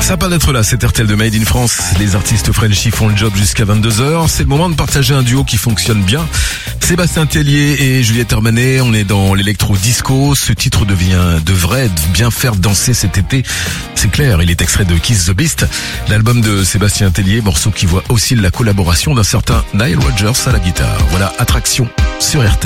Sympa d'être là, c'est RTL de Made in France. Les artistes Frenchy font le job jusqu'à 22h. C'est le moment de partager un duo qui fonctionne bien. Sébastien Tellier et Juliette Armanet, on est dans l'électro-disco. Ce titre devrait bien faire danser cet été. C'est clair, il est extrait de Kiss the Beast, l'album de Sébastien Tellier, morceau qui voit aussi la collaboration d'un certain Nile Rodgers à la guitare. Voilà, Attraction sur RTL.